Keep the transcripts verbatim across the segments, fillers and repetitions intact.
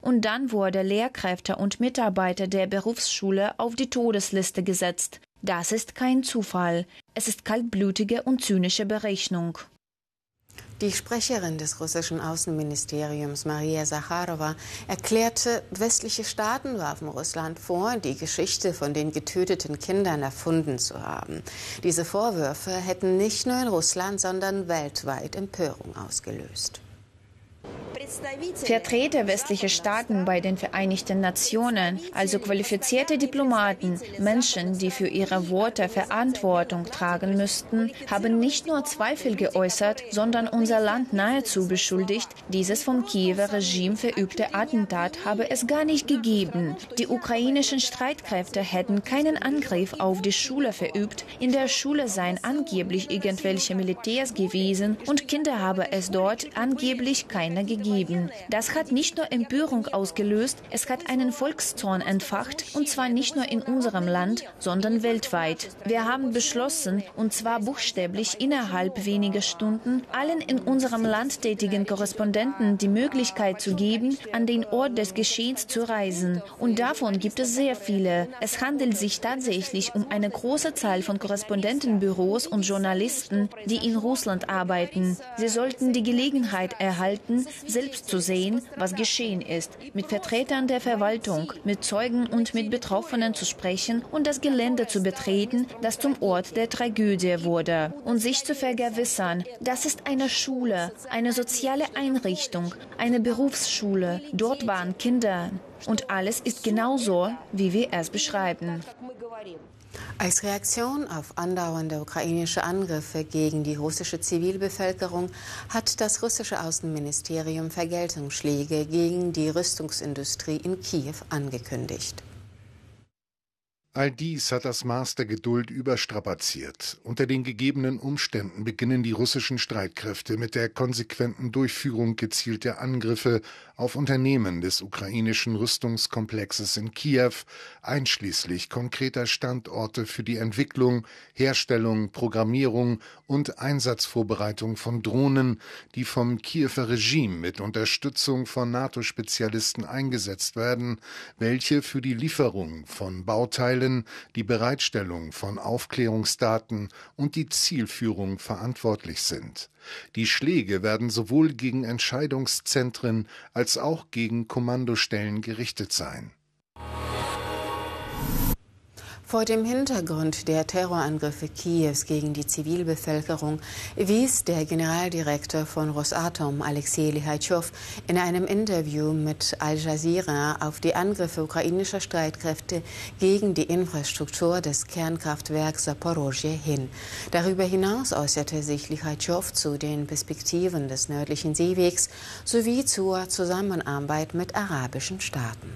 Und dann wurde Lehrkräfte und Mitarbeiter der Berufsschule auf die Todesliste gesetzt. Das ist kein Zufall. Es ist kaltblütige und zynische Berechnung. Die Sprecherin des russischen Außenministeriums, Maria Sacharowa, erklärte, westliche Staaten warfen Russland vor, die Geschichte von den getöteten Kindern erfunden zu haben. Diese Vorwürfe hätten nicht nur in Russland, sondern weltweit Empörung ausgelöst. Vertreter westlicher Staaten bei den Vereinigten Nationen, also qualifizierte Diplomaten, Menschen, die für ihre Worte Verantwortung tragen müssten, haben nicht nur Zweifel geäußert, sondern unser Land nahezu beschuldigt, dieses vom Kiewer Regime verübte Attentat habe es gar nicht gegeben. Die ukrainischen Streitkräfte hätten keinen Angriff auf die Schule verübt. In der Schule seien angeblich irgendwelche Militärs gewesen und Kinder habe es dort angeblich keine gegeben. Das hat nicht nur Empörung ausgelöst, es hat einen Volkszorn entfacht, und zwar nicht nur in unserem Land, sondern weltweit. Wir haben beschlossen, und zwar buchstäblich innerhalb weniger Stunden, allen in unserem Land tätigen Korrespondenten die Möglichkeit zu geben, an den Ort des Geschehens zu reisen. Und davon gibt es sehr viele. Es handelt sich tatsächlich um eine große Zahl von Korrespondentenbüros und Journalisten, die in Russland arbeiten. Sie sollten die Gelegenheit erhalten, selbst zu sehen, was geschehen ist, mit Vertretern der Verwaltung, mit Zeugen und mit Betroffenen zu sprechen und das Gelände zu betreten, das zum Ort der Tragödie wurde. Und sich zu vergewissern, das ist eine Schule, eine soziale Einrichtung, eine Berufsschule. Dort waren Kinder. Und alles ist genau so, wie wir es beschreiben. Als Reaktion auf andauernde ukrainische Angriffe gegen die russische Zivilbevölkerung hat das russische Außenministerium Vergeltungsschläge gegen die Rüstungsindustrie in Kiew angekündigt. All dies hat das Maß der Geduld überstrapaziert. Unter den gegebenen Umständen beginnen die russischen Streitkräfte mit der konsequenten Durchführung gezielter Angriffe auf Unternehmen des ukrainischen Rüstungskomplexes in Kiew, einschließlich konkreter Standorte für die Entwicklung, Herstellung, Programmierung und Einsatzvorbereitung von Drohnen, die vom Kiewer Regime mit Unterstützung von NATO-Spezialisten eingesetzt werden, welche für die Lieferung von Bauteilen, die Bereitstellung von Aufklärungsdaten und die Zielführung verantwortlich sind. Die Schläge werden sowohl gegen Entscheidungszentren als auch gegen Kommandostellen gerichtet sein. Vor dem Hintergrund der Terrorangriffe Kiews gegen die Zivilbevölkerung wies der Generaldirektor von Rosatom, Alexei Lichachow, in einem Interview mit Al Jazeera auf die Angriffe ukrainischer Streitkräfte gegen die Infrastruktur des Kernkraftwerks Saporosje hin. Darüber hinaus äußerte sich Lichachow zu den Perspektiven des nördlichen Seewegs sowie zur Zusammenarbeit mit arabischen Staaten.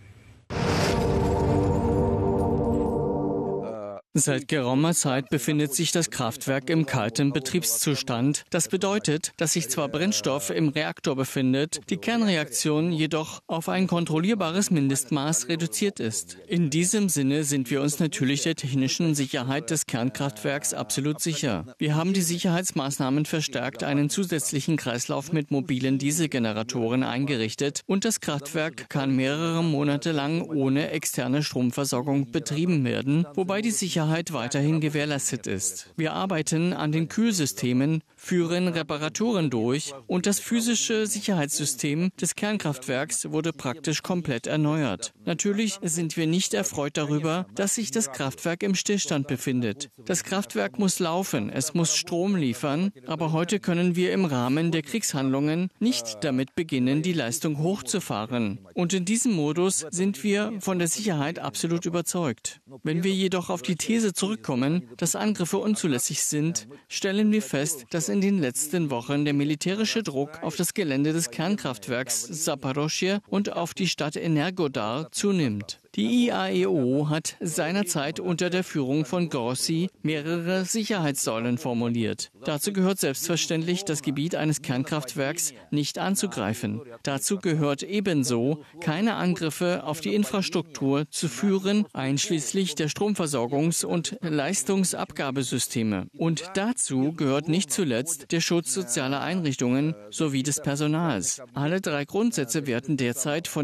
Seit geraumer Zeit befindet sich das Kraftwerk im kalten Betriebszustand. Das bedeutet, dass sich zwar Brennstoff im Reaktor befindet, die Kernreaktion jedoch auf ein kontrollierbares Mindestmaß reduziert ist. In diesem Sinne sind wir uns natürlich der technischen Sicherheit des Kernkraftwerks absolut sicher. Wir haben die Sicherheitsmaßnahmen verstärkt, einen zusätzlichen Kreislauf mit mobilen Dieselgeneratoren eingerichtet und das Kraftwerk kann mehrere Monate lang ohne externe Stromversorgung betrieben werden, wobei die Sicherheit weiterhin gewährleistet ist. Wir arbeiten an den Kühlsystemen, führen Reparaturen durch und das physische Sicherheitssystem des Kernkraftwerks wurde praktisch komplett erneuert. Natürlich sind wir nicht erfreut darüber, dass sich das Kraftwerk im Stillstand befindet. Das Kraftwerk muss laufen, es muss Strom liefern, aber heute können wir im Rahmen der Kriegshandlungen nicht damit beginnen, die Leistung hochzufahren. Und in diesem Modus sind wir von der Sicherheit absolut überzeugt. Wenn wir jedoch auf die These zurückkommen, dass Angriffe unzulässig sind, stellen wir fest, dass in den letzten Wochen der militärische Druck auf das Gelände des Kernkraftwerks Saporosje und auf die Stadt Energodar zunimmt. Die I A E O hat seinerzeit unter der Führung von Grossi mehrere Sicherheitssäulen formuliert. Dazu gehört selbstverständlich, das Gebiet eines Kernkraftwerks nicht anzugreifen. Dazu gehört ebenso, keine Angriffe auf die Infrastruktur zu führen, einschließlich der Stromversorgungs- und Leistungsabgabesysteme. Und dazu gehört nicht zuletzt der Schutz sozialer Einrichtungen sowie des Personals. Alle drei Grundsätze werden derzeit von